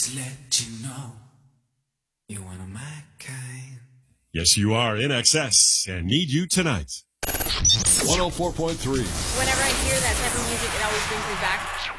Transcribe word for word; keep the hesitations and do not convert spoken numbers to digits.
To let you know you're one of my kind. Yes, you are in excess and need you tonight. one oh four point three. Whenever I hear that type of music, it always brings me back